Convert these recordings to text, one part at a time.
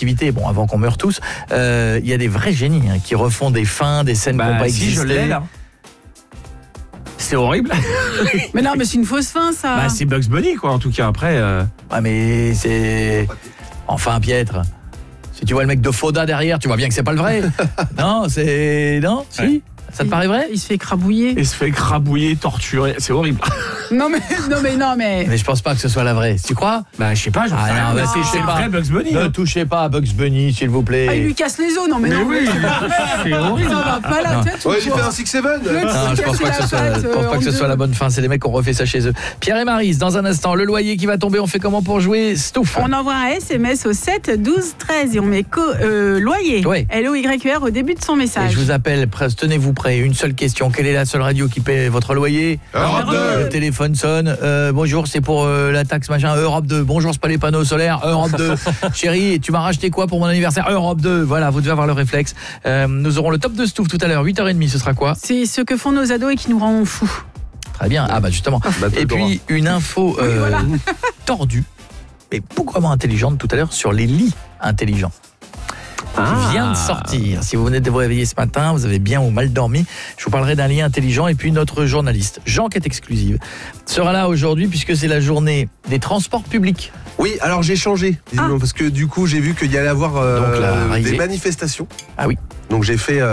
créativité, bon, avant qu'on meure tous, il y a des vrais génies qui refont des fins, des scènes qui n'ont pas existé. Si, je l'ai là. C'est horrible. Mais non, mais c'est une fausse fin, ça. Bah, c'est Bugs Bunny, quoi, en tout cas. Après. Ouais, mais c'est. Enfin, Pietre. Si tu vois le mec de Foda derrière, tu vois bien que c'est pas le vrai. Non, c'est. Non, si. Ouais. Ça te paraît vrai? Il se fait écrabouiller. Il se fait écrabouiller, torturer. C'est horrible. Non mais. Mais je pense pas que ce soit la vraie. Tu crois? Bah, je sais pas. C'est le vrai Bugs Bunny. Ne touchez pas à Bugs Bunny, s'il vous plaît. Ah, il lui casse les os, non mais non. Oui, c'est horrible. Ça va pas la tête. Ouais, j'ai fait un 6-7. Non, je pense pas que ce soit la bonne fin. C'est les mecs qui ont refait ça chez eux. Pierre et Maryse, dans un instant, le loyer qui va tomber. On fait comment pour jouer? Stouff. On envoie un SMS au 7 12 13 et on met loyer. Ouais. LOYER au début de son message. Et je vous appelle, tenez-vous prêts. Une seule question. Quelle est la seule radio qui paie votre loyer? Europe 2. Le téléphone sonne. Bonjour, c'est pour la taxe machin. Europe 2. Bonjour, c'est pas les panneaux solaires. Europe 2. Chérie, tu m'as racheté quoi pour mon anniversaire? Europe 2. Voilà, vous devez avoir le réflexe. Nous aurons le top de Stouff tout à l'heure, 8h30. Ce sera quoi? C'est ce que font nos ados et qui nous rend fous. Très bien. Ah bah justement. Et puis une info tordue et beaucoup moins intelligente tout à l'heure sur les lits intelligents. Qui vient de sortir. Si vous venez de vous réveiller ce matin, vous avez bien ou mal dormi, je vous parlerai d'un lit intelligent. Et puis notre journaliste, Jean-Quête Exclusive, sera là aujourd'hui puisque c'est la journée des transports publics. Oui, alors j'ai changé, parce que du coup j'ai vu qu'il y allait avoir des manifestations. Ah oui. Donc j'ai fait,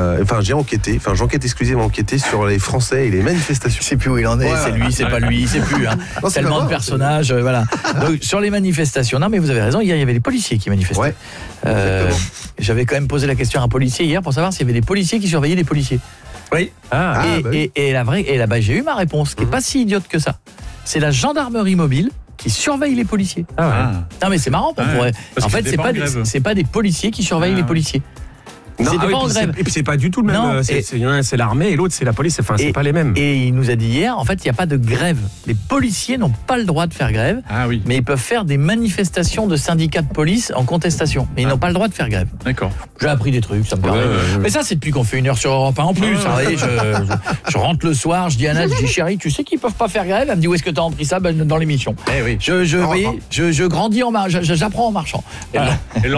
Jean-Quête Exclusive a enquêté sur les Français et les manifestations. Je sais plus où il en est, c'est lui, c'est pas lui, c'est plus. Non, tellement de personnages, voilà. Donc sur les manifestations, non mais vous avez raison, hier il y avait les policiers qui manifestaient. Ouais, j'avais quand même posé la question à un policier hier pour savoir s'il y avait des policiers qui surveillaient des policiers. Oui. Et là-bas j'ai eu ma réponse, qui est pas si idiote que ça. C'est la gendarmerie mobile qui surveille les policiers. Non mais c'est marrant, en fait c'est pas des policiers qui surveillent les policiers. Non, C'était pas en grève. Et puis c'est pas du tout le même. Non, c'est l'armée et l'autre c'est la police. Enfin, c'est pas les mêmes. Et il nous a dit hier, en fait, il n'y a pas de grève. Les policiers n'ont pas le droit de faire grève, mais ils peuvent faire des manifestations de syndicats de police en contestation. Mais ils n'ont pas le droit de faire grève. D'accord. J'ai appris des trucs, ça me permet. Mais ça, c'est depuis qu'on fait 1 heure sur Europe 1 en plus. Vous voyez, je rentre le soir, je dis à Anna, je dis chérie, tu sais qu'ils peuvent pas faire grève? Elle me dit où est-ce que tu as appris ça? Dans l'émission. Eh oui. Je grandis j'apprends en marchant. Et